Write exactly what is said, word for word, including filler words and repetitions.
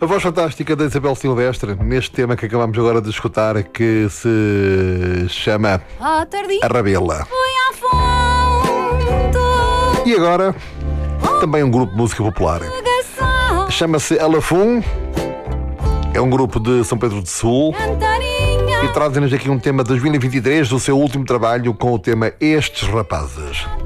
A voz fantástica da Isabel Silvestre, neste tema que acabamos agora de escutar, que se chama À tarde A Rabela. fui à fonte, E agora, também um grupo de música popular. agaçar, Chama-se Alafum, é um grupo de São Pedro do Sul cantarinha. e trazem-nos aqui um tema de dois mil e vinte e três do seu último trabalho com o tema Estes Rapazes.